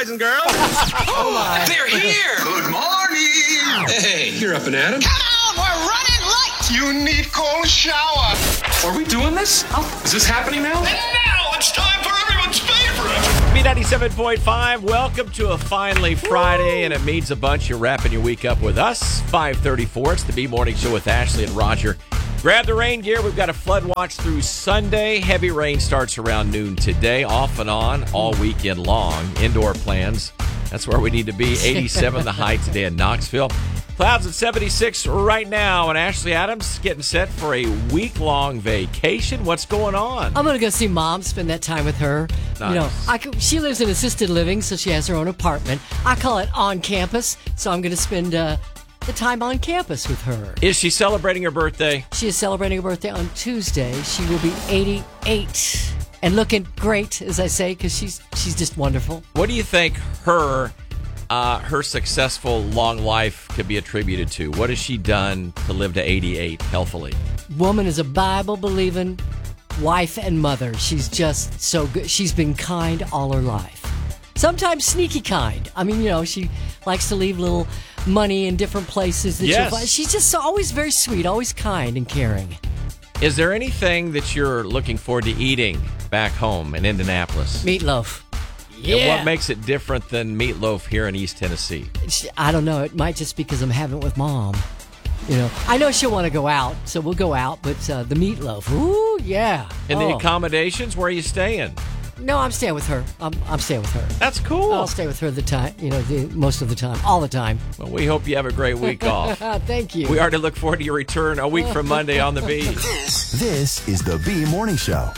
boys and girls. Oh, my. They're here. Good morning. Hey, you're up and at 'em. Come on, we're running late. You need cold shower. Are we doing this? Is this happening now? And now it's time for everyone's favorite. B97.5, welcome to a finally Friday, and it means a bunch. You're wrapping your week up with us. 5:34, it's the B Morning Show with Ashley and Roger. Grab the rain gear. We've got a flood watch through Sunday. Heavy rain starts around noon today, off and on all weekend long. Indoor plans, that's where we need to be. 87 the high today in Knoxville. Clouds at 76 right now, and Ashley Adams getting set for a week-long vacation. What's going on? I'm going to go see Mom, spend that time with her. Nice. You know, she lives in assisted living, so she has her own apartment. I call it on campus, so I'm going to spend the time on campus with her. Is she celebrating her birthday? She is celebrating her birthday on Tuesday. She will be 88 and looking great, as I say, because she's just wonderful. What do you think her successful long life could be attributed to? What has she done to live to 88 healthily? Woman is a Bible-believing wife and mother. She's just so good. She's been kind all her life. Sometimes sneaky kind. I mean, you know, she likes to leave little money in different places that Yes. you'll find. She's just always very sweet, always kind and caring. Is there anything that you're looking forward to eating back home in Indianapolis? Meatloaf. And what makes it different than meatloaf here in East Tennessee? I don't know. It might just be because I'm having it with Mom. You know, I know she'll want to go out, so we'll go out. But the meatloaf, ooh, yeah. And the accommodations, where are you staying? No, I'm staying with her. I'm staying with her. That's cool. I'll stay with her the time. You know, most of the time, all the time. Well, we hope you have a great week off. Thank you. We already look forward to your return a week from Monday on the B. This is the B Morning Show,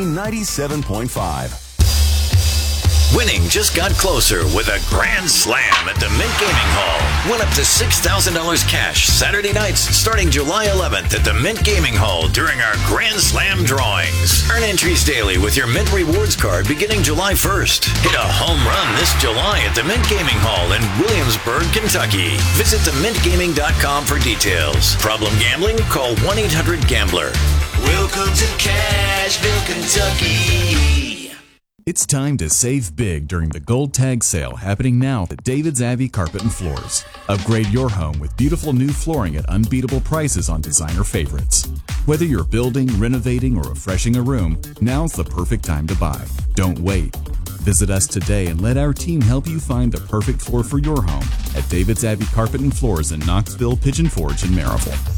B97.5. Winning just got closer with a grand slam at the Mint Gaming Hall. Win up to $6,000 cash Saturday nights starting July 11th at the Mint Gaming Hall during our Grand Slam drawings. Earn entries daily with your Mint Rewards card beginning July 1st. Hit a home run this July at the Mint Gaming Hall in Williamsburg, Kentucky. Visit themintgaming.com for details. Problem gambling? Call 1-800-GAMBLER. Welcome to Cashville, Kentucky. It's time to save big during the Gold Tag sale happening now at David's Abbey Carpet and Floors. Upgrade your home with beautiful new flooring at unbeatable prices on designer favorites. Whether you're building, renovating, or refreshing a room, now's the perfect time to buy. Don't wait. Visit us today and let our team help you find the perfect floor for your home at David's Abbey Carpet and Floors in Knoxville, Pigeon Forge, and Maryville.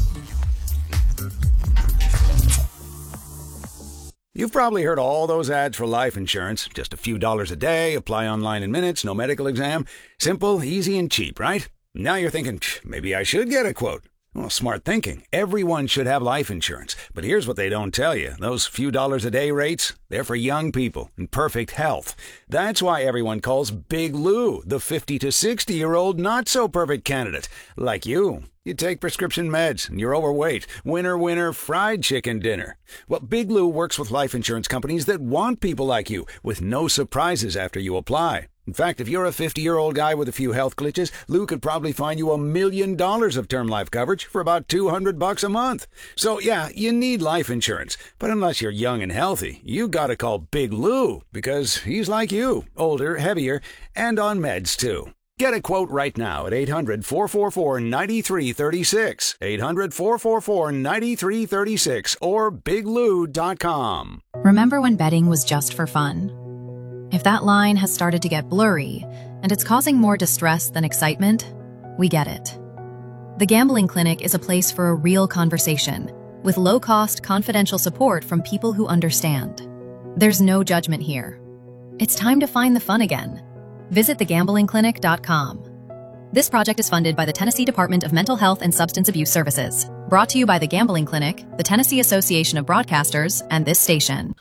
You've probably heard all those ads for life insurance. Just a few dollars a day, apply online in minutes, no medical exam. Simple, easy, and cheap, right? Now you're thinking, maybe I should get a quote. Well, smart thinking. Everyone should have life insurance. But here's what they don't tell you. Those few dollars a day rates, they're for young people in perfect health. That's why everyone calls Big Lou the 50 to 60-year-old not-so-perfect candidate. Like you. You take prescription meds, and you're overweight. Winner, winner, fried chicken dinner. Well, Big Lou works with life insurance companies that want people like you, with no surprises after you apply. In fact, if you're a 50-year-old guy with a few health glitches, Lou could probably find you $1 million of term life coverage for about $200 a month. So, yeah, you need life insurance. But unless you're young and healthy, you gotta call Big Lou, because he's like you, older, heavier, and on meds, too. Get a quote right now at 800-444-9336, 800-444-9336, or biglou.com. Remember when betting was just for fun? If that line has started to get blurry and it's causing more distress than excitement, we get it. The Gambling Clinic is a place for a real conversation with low-cost, confidential support from people who understand. There's no judgment here. It's time to find the fun again. Visit thegamblingclinic.com. This project is funded by the Tennessee Department of Mental Health and Substance Abuse Services. Brought to you by the Gambling Clinic, the Tennessee Association of Broadcasters, and this station.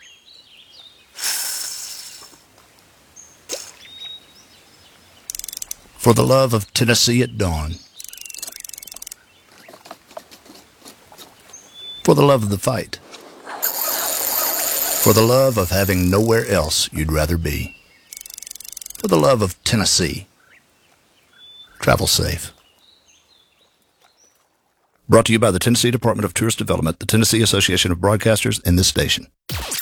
For the love of Tennessee at dawn. For the love of the fight. For the love of having nowhere else you'd rather be. For the love of Tennessee. Travel safe. Brought to you by the Tennessee Department of Tourist Development, the Tennessee Association of Broadcasters, and this station.